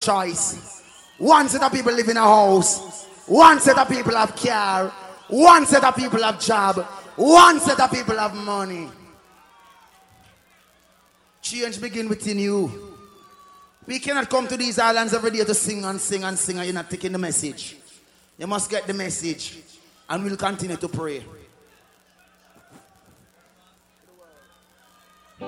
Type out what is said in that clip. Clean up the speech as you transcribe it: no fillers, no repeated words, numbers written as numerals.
choice. One set of people live in a house. One set of people have car. One set of people have job. One set of people have money. Change begin within you. We cannot come to these islands every day to sing and sing and sing and you're not taking the message. You must get the message and we'll continue to pray.